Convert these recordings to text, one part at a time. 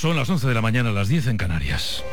Son las 11 de la mañana, las 10 en Canarias.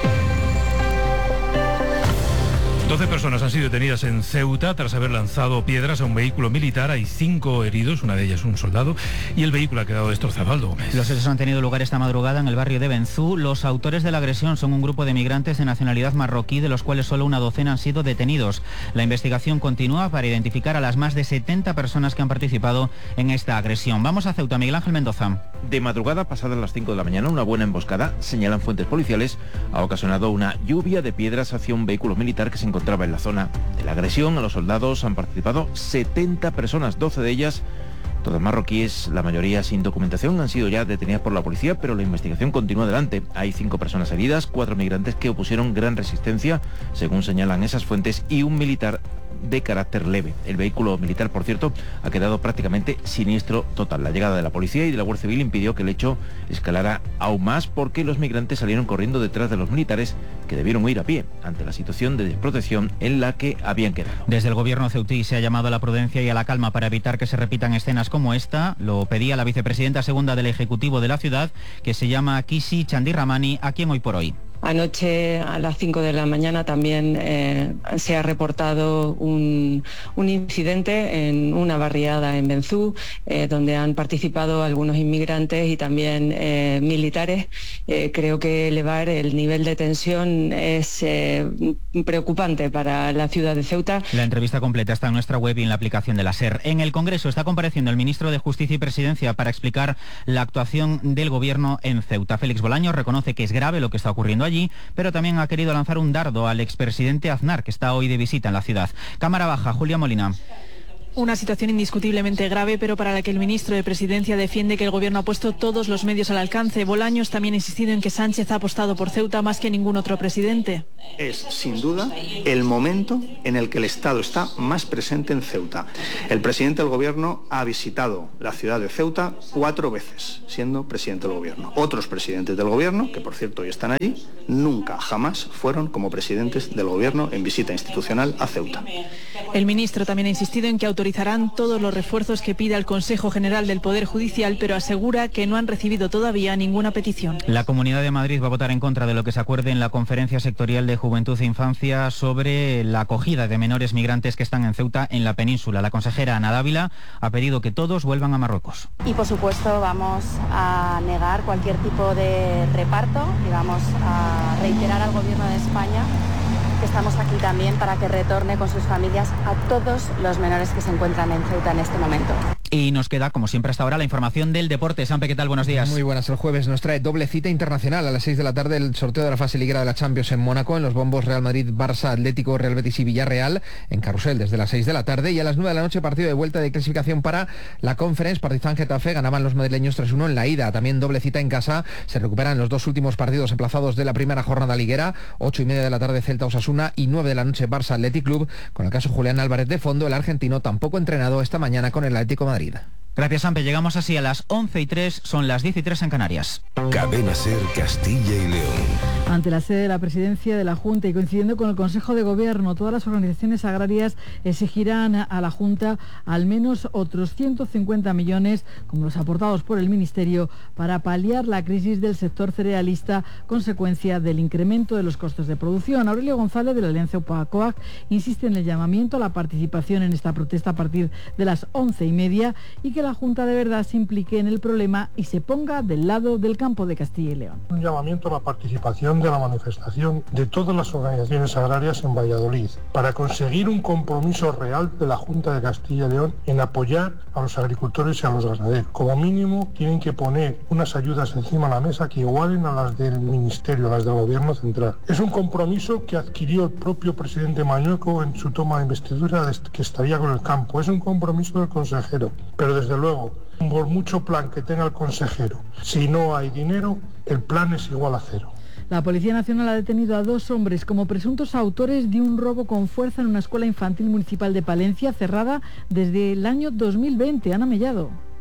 12 personas han sido detenidas en Ceuta tras haber lanzado piedras a un vehículo militar. Hay 5 heridos, una de ellas un soldado, y el vehículo ha quedado destrozado. Aldo Gómez. Los hechos han tenido lugar esta madrugada en el barrio de Benzú. Los autores de la agresión son un grupo de migrantes de nacionalidad marroquí, de los cuales solo una docena han sido detenidos. La investigación continúa para identificar a las más de 70 personas que han participado en esta agresión. Vamos a Ceuta, Miguel Ángel Mendoza. De madrugada, pasadas las 5 de la mañana, una buena emboscada, señalan fuentes policiales, ha ocasionado una lluvia de piedras hacia un vehículo militar que se encontraba en la zona de la agresión. A los soldados han participado 70 personas, 12 de ellas, todas marroquíes, la mayoría sin documentación, han sido ya detenidas por la policía, pero la investigación continúa adelante. Hay 5 personas heridas, 4 migrantes que opusieron gran resistencia, según señalan esas fuentes, y un militar de carácter leve. El vehículo militar, por cierto, ha quedado prácticamente siniestro total. La llegada de la policía y de la Guardia Civil impidió que el hecho escalara aún más, porque los migrantes salieron corriendo detrás de los militares, que debieron huir a pie ante la situación de desprotección en la que habían quedado. Desde el gobierno ceutí se ha llamado a la prudencia y a la calma para evitar que se repitan escenas como esta. Lo pedía la vicepresidenta segunda del Ejecutivo de la ciudad, que se llama Kisi Chandiramani, a quien hoy por hoy. Anoche a las 5 de la mañana también se ha reportado un incidente en una barriada en Benzú, donde han participado algunos inmigrantes y también militares. Creo que elevar el nivel de tensión es preocupante para la ciudad de Ceuta. La entrevista completa está en nuestra web y en la aplicación de la SER. En el Congreso está compareciendo el ministro de Justicia y Presidencia para explicar la actuación del gobierno en Ceuta. Félix Bolaños reconoce que es grave lo que está ocurriendo allí, pero también ha querido lanzar un dardo al expresidente Aznar, que está hoy de visita en la ciudad. Cámara Baja, Julia Molina. Una situación indiscutiblemente grave, pero para la que el ministro de Presidencia defiende que el Gobierno ha puesto todos los medios al alcance. Bolaños también ha insistido en que Sánchez ha apostado por Ceuta más que ningún otro presidente. Es, sin duda, el momento en el que el Estado está más presente en Ceuta. El presidente del Gobierno ha visitado la ciudad de Ceuta 4 veces, siendo presidente del Gobierno. Otros presidentes del Gobierno, que por cierto hoy están allí, nunca, jamás fueron como presidentes del Gobierno en visita institucional a Ceuta. El ministro también ha insistido en que autorizarán todos los refuerzos que pida el Consejo General del Poder Judicial, pero asegura que no han recibido todavía ninguna petición. La Comunidad de Madrid va a votar en contra de lo que se acuerde en la Conferencia Sectorial de Juventud e Infancia sobre la acogida de menores migrantes que están en Ceuta, en la península. La consejera Ana Dávila ha pedido que todos vuelvan a Marruecos. Y por supuesto vamos a negar cualquier tipo de reparto y vamos a reiterar al Gobierno de España que estamos aquí también para que retorne con sus familias a todos los menores que se encuentran en Ceuta en este momento. Y nos queda, como siempre hasta ahora, la información del deporte. Sampe, ¿qué tal? Buenos días. Muy buenas. El jueves nos trae doble cita internacional. A las 6 de la tarde el sorteo de la fase liguera de la Champions en Mónaco, en los bombos Real Madrid, Barça, Atlético, Real Betis y Villarreal, en Carrusel desde las 6 de la tarde. Y a las 9 de la noche partido de vuelta de clasificación para la Conference. Partizan Getafe, ganaban los madrileños 3-1 en la ida. También doble cita en casa. Se recuperan los 2 últimos partidos emplazados de la primera jornada liguera. 8:30 de la tarde Celta Osasuna y 9 de la noche Barça Athletic Club. Con el caso Julián Álvarez de fondo, el argentino tampoco entrenado esta mañana con el Atlético de Madrid. Gracias, Sampe. Llegamos así a las 11:03, son las 10:03 en Canarias. Cadena SER Castilla y León. Ante la sede de la presidencia de la Junta y coincidiendo con el Consejo de Gobierno, todas las organizaciones agrarias exigirán a la Junta al menos otros 150 millones, como los aportados por el Ministerio, para paliar la crisis del sector cerealista, consecuencia del incremento de los costos de producción. Aurelio González, de la Alianza UPA-COAG, insiste en el llamamiento a la participación en esta protesta a partir de las 11:30 y que la Junta de verdad se implique en el problema y se ponga del lado del campo de Castilla y León. Un llamamiento a la participación de la manifestación de todas las organizaciones agrarias en Valladolid para conseguir un compromiso real de la Junta de Castilla y León en apoyar a los agricultores y a los ganaderos. Como mínimo tienen que poner unas ayudas encima de la mesa que igualen a las del Ministerio, a las del Gobierno Central. Es un compromiso que adquirió el propio presidente Mañueco en su toma de investidura que estaría con el campo. Es un compromiso del consejero, pero desde luego, por mucho plan que tenga el consejero, si no hay dinero, el plan es igual a cero. La Policía Nacional ha detenido a 2 hombres como presuntos autores de un robo con fuerza en una escuela infantil municipal de Palencia, cerrada desde el año 2020. Ana Mellado.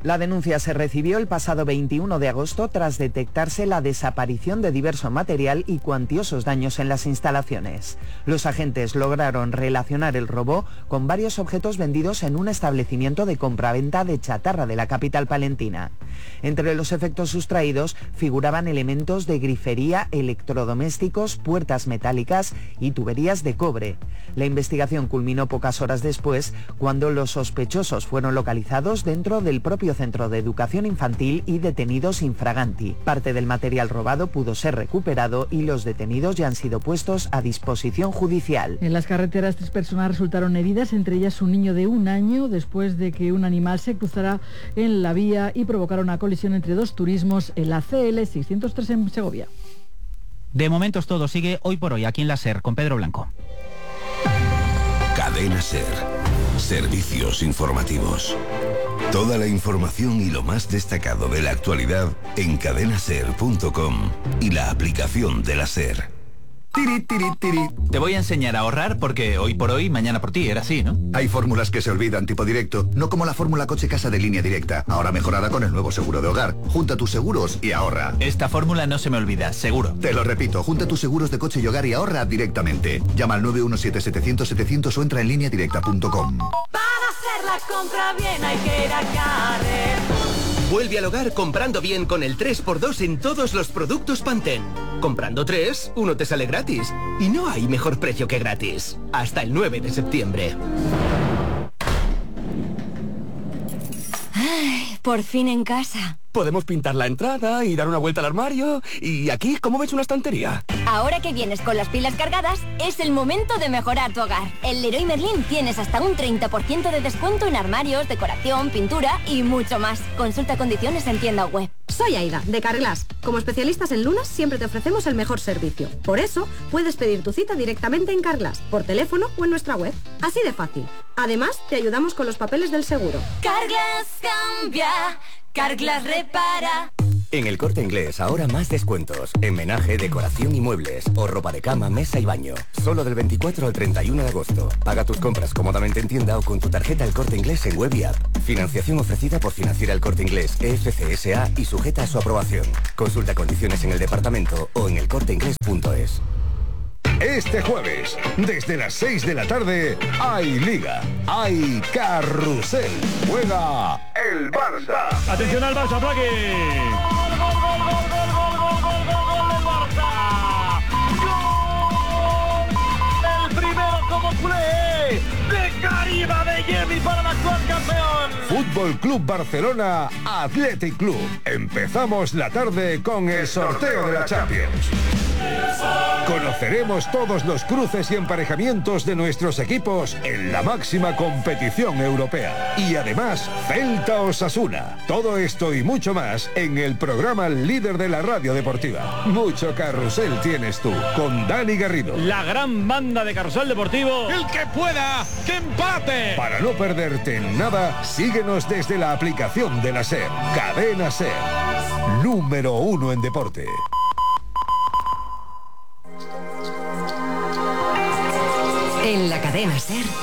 La denuncia se recibió el pasado 21 de agosto tras detectarse la desaparición de diverso material y cuantiosos daños en las instalaciones. Los agentes lograron relacionar el robo con varios objetos vendidos en un establecimiento de compraventa de chatarra de la capital palentina. Entre los efectos sustraídos figuraban elementos de grifería, electrodomésticos, puertas metálicas y tuberías de cobre. La investigación culminó pocas horas después, cuando los sospechosos fueron localizados dentro del propio centro de educación infantil y detenidos infraganti. Parte del material robado pudo ser recuperado y los detenidos ya han sido puestos a disposición judicial. En las carreteras 3 personas resultaron heridas, entre ellas un niño de 1 año, después de que un animal se cruzara en la vía y provocara una colisión entre 2 turismos en la CL 603 en Segovia. De momento todo sigue hoy por hoy aquí en la SER con Pedro Blanco. Cadena SER. Servicios informativos. Toda la información y lo más destacado de la actualidad en cadenaser.com y la aplicación de la SER. Tiri, tiri, tiri. Te voy a enseñar a ahorrar porque hoy por hoy, mañana por ti, era así, ¿no? Hay fórmulas que se olvidan, tipo directo, no como la fórmula coche-casa de Línea Directa, ahora mejorada con el nuevo seguro de hogar. Junta tus seguros y ahorra. Esta fórmula no se me olvida, seguro. Te lo repito, junta tus seguros de coche y hogar y ahorra directamente. Llama al 917-700-700 o entra en lineadirecta.com. Para hacer la compra bien hay que ir a Carrefour. Vuelve al hogar comprando bien con el 3x2 en todos los productos Pantene. Comprando 3, uno te sale gratis. Y no hay mejor precio que gratis. Hasta el 9 de septiembre. Ay, por fin en casa. Podemos pintar la entrada y dar una vuelta al armario. Y aquí, ¿cómo ves una estantería? Ahora que vienes con las pilas cargadas, es el momento de mejorar tu hogar. En Leroy Merlin tienes hasta un 30% de descuento en armarios, decoración, pintura y mucho más. Consulta condiciones en tienda web. Soy Aida, de Carglass. Como especialistas en lunas, siempre te ofrecemos el mejor servicio. Por eso, puedes pedir tu cita directamente en Carglass, por teléfono o en nuestra web. Así de fácil. Además, te ayudamos con los papeles del seguro. Carglass cambia, Carglass repara. En El Corte Inglés ahora más descuentos. En menaje, decoración y muebles. O ropa de cama, mesa y baño. Solo del 24 al 31 de agosto. Paga tus compras cómodamente en tienda o con tu tarjeta El Corte Inglés en web y app. Financiación ofrecida por Financiera El Corte Inglés, EFC SA y sujeta a su aprobación. Consulta condiciones en el departamento o en elcorteinglés.es. Este jueves, desde las 6 de la tarde, hay Liga, hay Carrusel. Juega el Barça. Atención al Barça, Plaque. El primero como culé de Cariba de Yemi para el actual campeón. Fútbol Club Barcelona, Athletic Club. Empezamos la tarde con el sorteo de la Champions. Conoceremos todos los cruces y emparejamientos de nuestros equipos en la máxima competición europea. Y además, Celta Osasuna. Todo esto y mucho más en el programa líder de la radio deportiva. Mucho carrusel tienes tú, con Dani Garrido. La gran banda de Carrusel Deportivo. ¡El que pueda, que empate! Para no perderte nada, síguenos desde la aplicación de la SER. Cadena SER. Número 1 en deporte. En la cadena SER,